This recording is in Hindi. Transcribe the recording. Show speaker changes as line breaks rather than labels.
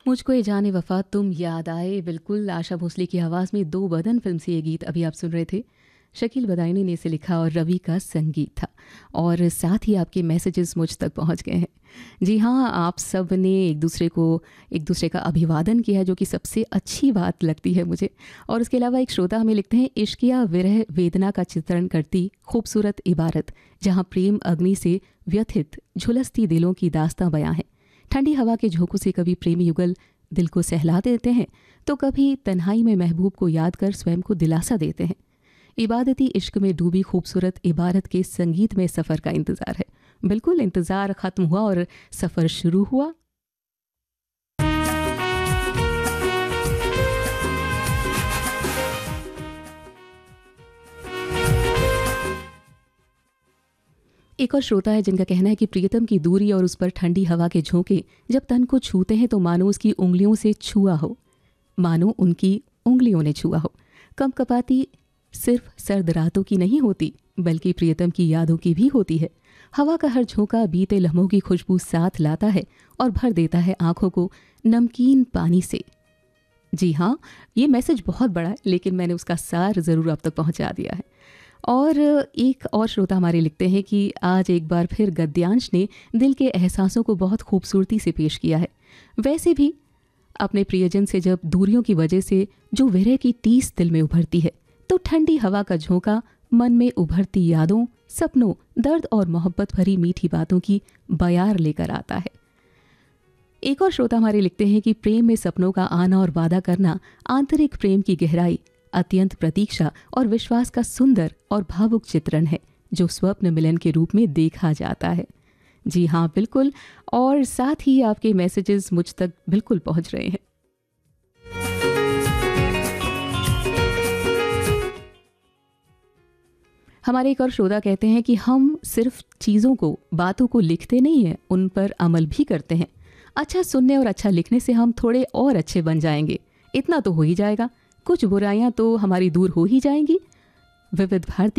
मुझको ये जाने वफा तुम याद आए, बिल्कुल आशा भोसले की आवाज़ में दो बदन फिल्म से ये गीत अभी आप सुन रहे थे। शकील बदायूनी ने इसे लिखा और रवि का संगीत था। और साथ ही आपके मैसेजेस मुझ तक पहुंच गए हैं। जी हाँ, आप सब ने एक दूसरे का अभिवादन किया है, जो कि सबसे अच्छी बात लगती है मुझे। और उसके अलावा एक श्रोता हमें लिखते हैं, इश्क या विरह वेदना का चित्रण करती खूबसूरत इबारत, जहाँ प्रेम अग्नि से व्यथित झुलसती दिलों की दास्तां बयां है। ठंडी हवा के झोंकों से कभी प्रेमी युगल दिल को सहला देते हैं, तो कभी तन्हाई में महबूब को याद कर स्वयं को दिलासा देते हैं। इबादती इश्क में डूबी खूबसूरत इबारत के संगीत में सफ़र का इंतज़ार है। बिल्कुल, इंतज़ार ख़त्म हुआ और सफ़र शुरू हुआ। एक और श्रोता है जिनका कहना है कि प्रियतम की दूरी और उस पर ठंडी हवा के झोंके जब तन को छूते हैं तो मानो उसकी उंगलियों से छुआ हो, मानो उनकी उंगलियों ने छुआ हो। कंपकपाती सिर्फ सर्द रातों की नहीं होती, बल्कि प्रियतम की यादों की भी होती है। हवा का हर झोंका बीते लम्हों की खुशबू साथ लाता है और भर देता है आंखों को नमकीन पानी से। जी हाँ, ये मैसेज बहुत बड़ा है, लेकिन मैंने उसका सार ज़रूर आप तक पहुंचा दिया है। और एक और श्रोता हमारे लिखते हैं कि आज एक बार फिर गद्यांश ने दिल के एहसासों को बहुत खूबसूरती से पेश किया है। वैसे भी अपने प्रियजन से जब दूरियों की वजह से जो विरह की टीस दिल में उभरती है, तो ठंडी हवा का झोंका मन में उभरती यादों, सपनों, दर्द और मोहब्बत भरी मीठी बातों की बयार लेकर आता है। एक और श्रोता हमारे लिखते हैं कि प्रेम में सपनों का आना और वादा करना आंतरिक प्रेम की गहराई, अत्यंत प्रतीक्षा और विश्वास का सुंदर और भावुक चित्रण है, जो स्वप्न मिलन के रूप में देखा जाता है। जी हाँ, बिल्कुल। और साथ ही आपके मैसेजेस मुझ तक बिल्कुल पहुंच रहे हैं। हमारे एक और श्रोता कहते हैं कि हम सिर्फ चीज़ों को, बातों को लिखते नहीं हैं, उन पर अमल भी करते हैं। अच्छा सुनने और अच्छा लिखने से हम थोड़े और अच्छे बन जाएंगे, इतना तो हो ही जाएगा। कुछ बुराइयां तो हमारी दूर हो ही जाएंगी। विविध भारती